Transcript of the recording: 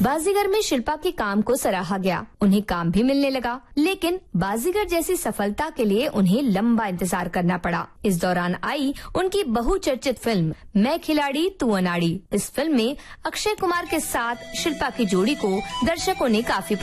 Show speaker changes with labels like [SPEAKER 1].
[SPEAKER 1] बाजीगर में शिल्पा के काम को सराहा गया, उन्हें काम भी मिलने लगा, लेकिन बाजीगर जैसी सफलता के लिए उन्हें लंबा इंतजार करना पड़ा। इस दौरान आई उनकी बहुचर्चित फिल्म मैं खिलाड़ी तू अनाड़ी। इस फिल्म में अक्षय कुमार के साथ शिल्पा की जोड़ी को दर्शकों ने काफी